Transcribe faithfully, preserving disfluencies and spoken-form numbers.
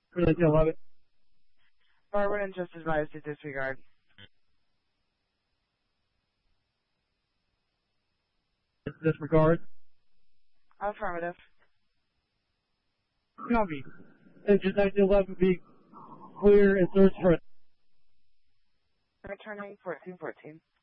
for nineteen eleven. Forward and just advised to disregard. Disregard. Affirmative. Copy. Engine nineteen eleven be clear and search for it. Returning fourteen fourteen.